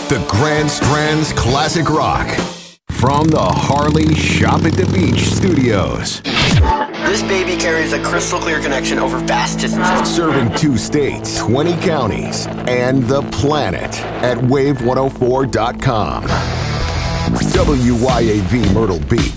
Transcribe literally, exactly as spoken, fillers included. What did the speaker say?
The Grand Strands Classic Rock. From the Harley Shop at the Beach studios. This baby carries a crystal clear connection over vast distances. Serving two states, twenty counties, and the planet at wave one oh four dot com. W Y A V Myrtle Beach.